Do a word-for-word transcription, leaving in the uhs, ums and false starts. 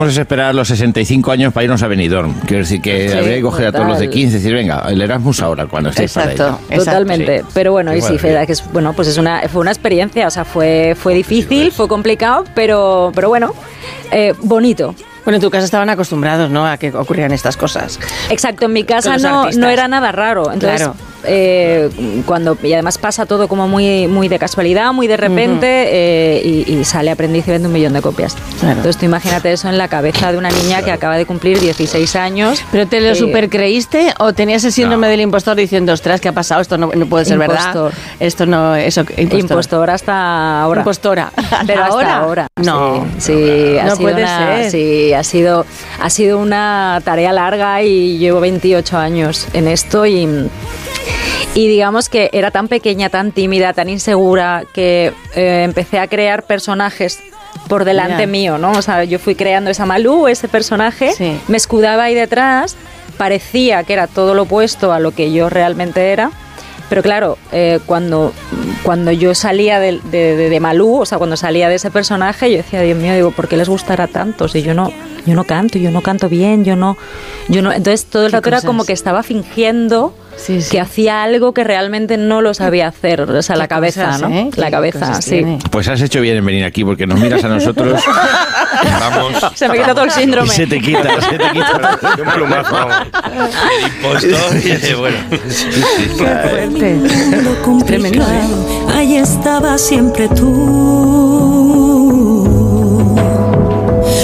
Es esperar a los sesenta y cinco años para irnos a Benidorm. Quiero decir que sí, habría que coger total. a todos los de quince y decir, venga, el Erasmus ahora, cuando estéis para ello. Totalmente. Sí. Pero bueno, y sí, Feda, que es, bueno, pues es una, fue una experiencia, o sea, fue, fue difícil, sí, fue complicado, pero, pero bueno, eh, bonito. Bueno, en tu casa estaban acostumbrados, ¿no?, a que ocurrieran estas cosas. Exacto, en mi casa no, no era nada raro. Entonces, claro. eh, cuando y además pasa todo como muy, muy de casualidad, muy de repente, uh-huh. eh, y, y sale Aprendiz y vende un millón de copias. Claro. Entonces, tú imagínate eso en la cabeza de una niña claro. que acaba de cumplir dieciséis años. ¿Pero te lo eh, supercreíste o tenías el síndrome no. del impostor diciendo, ostras, ¿qué ha pasado? Esto no, no puede ser impostor. verdad. Esto no, eso, impostor. impostor hasta ahora. Impostora. Pero ¿Ahora? hasta ahora. No. Sí, sí ha no sido puede una, ser. Sí, ha sido, ha sido una tarea larga y llevo veintiocho años en esto y, y digamos que era tan pequeña, tan tímida, tan insegura que eh, empecé a crear personajes por delante yeah. mío, ¿no? O sea, yo fui creando esa Malú, ese personaje, sí. me escudaba ahí detrás, parecía que era todo lo opuesto a lo que yo realmente era. Pero claro, eh, cuando, cuando yo salía de, de, de, de Malú, o sea, cuando salía de ese personaje, yo decía, Dios mío, digo, ¿por qué les gustará tanto? Si yo no, yo no canto, yo no canto bien, yo no, yo no. Entonces todo el rato era como que estaba fingiendo sí, sí. que hacía algo que realmente no lo sabía hacer, o sea, la cabeza, cosas, ¿no? ¿eh? La cabeza, sí. Tiene? Pues has hecho bien en venir aquí, porque nos miras a nosotros, vamos. Se me quita todo el síndrome. Y se te quita, se te quita. Un plumazo, vamos. El impostor y bueno. Sí, sí. Qué fuerte. Es tremendo, ¿eh? Ahí estaba siempre tú.